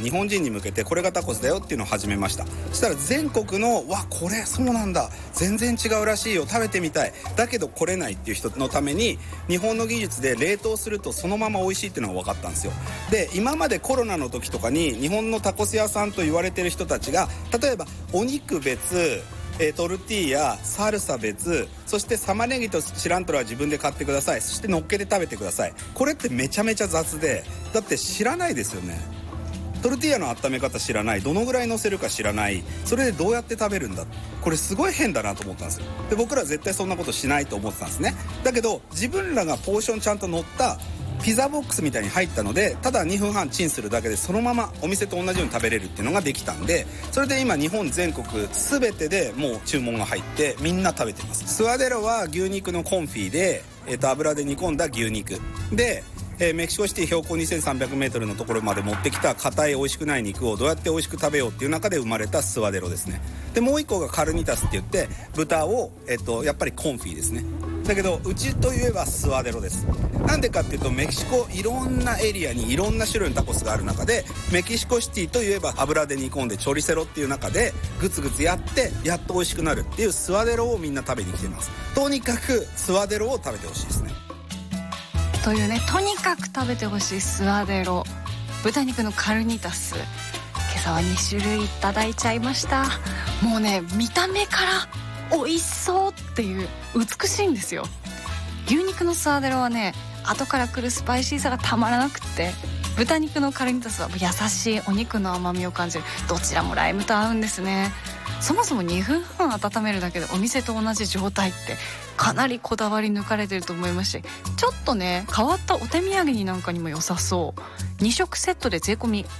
日本人に向けてこれがタコスだよっていうのを始めました。そしたら全国のこれそうなんだ、全然違うらしいよ、食べてみたい、だけど来れないっていう人のために日本の技術で冷凍するとそのまま美味しいっていうのが分かったんですよ。で今までコロナの時とかに日本のタコス屋さんと言われてる人たちが、例えばお肉別、トルティーヤ、サルサ別、そして玉ねぎとシラントロは自分で買ってください、そして乗っけて食べてください。これってめちゃめちゃ雑で、だって知らないですよね。トルティーヤの温め方知らない、どのぐらい乗せるか知らない、それでどうやって食べるんだ、これすごい変だなと思ったんですよ。で僕らは絶対そんなことしないと思ってたんですね。だけど自分らがポーションちゃんと乗ったピザボックスみたいに入ったので、ただ2分半チンするだけでそのままお店と同じように食べれるっていうのができたんで、それで今日本全国全てでもう注文が入ってみんな食べてます。スワデロは牛肉のコンフィで、油で煮込んだ牛肉で、メキシコシティ標高 2300m のところまで持ってきた硬い美味しくない肉をどうやって美味しく食べようっていう中で生まれたスワデロですね。でもう一個がカルニタスって言って豚を、やっぱりコンフィですね。だけどうちといえばスワデロです。なんでかっていうとメキシコいろんなエリアにいろんな種類のタコスがある中で、メキシコシティといえば油で煮込んでチョリセロっていう中でグツグツやってやっと美味しくなるっていうスワデロをみんな食べに来てます。とにかくスワデロを食べてほしいですね。 というね、とにかく食べてほしいスワデロ、豚肉のカルニタス、今朝は2種類いただいちゃいました。もうね、見た目から美味しそうっていう美しいんですよ。牛肉のスワデロはね、後から来るスパイシーさがたまらなくって、豚肉のカルニタスは優しいお肉の甘みを感じる。どちらもライムと合うんですね。そもそも2分半温めるだけでお店と同じ状態ってかなりこだわり抜かれてると思いますし、ちょっとね変わったお手土産になんかにも良さそう。2食セットで税込み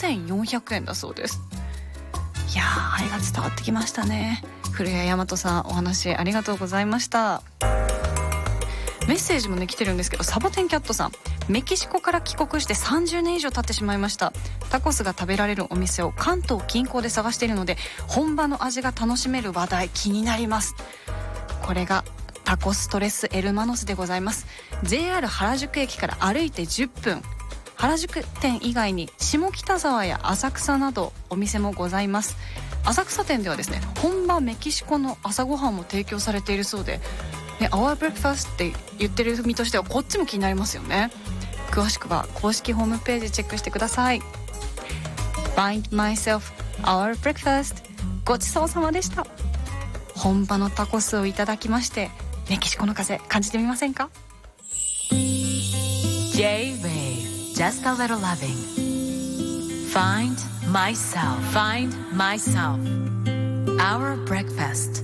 4400円だそうです。いやー、愛が伝わってきましたね。古谷大和さん、お話ありがとうございました。メッセージもね来てるんですけど、サボテンキャットさん、メキシコから帰国して30年以上経ってしまいました。タコスが食べられるお店を関東近郊で探しているので、本場の味が楽しめる話題気になります。これがタコストレスエルマノスでございます。 JR 原宿駅から歩いて10分、原宿店以外に下北沢や浅草などお店もございます。浅草店ではですね、本場メキシコの朝ごはんも提供されているそうで、Our Breakfast って言ってる身としてはこっちも気になりますよね。詳しくは公式ホームページチェックしてください。 Find myself Our Breakfast、 ごちそうさまでした。本場のタコスをいただきまして、メキシコの風感じてみませんか？ J-Wave Just a little loving Find myself Our Breakfast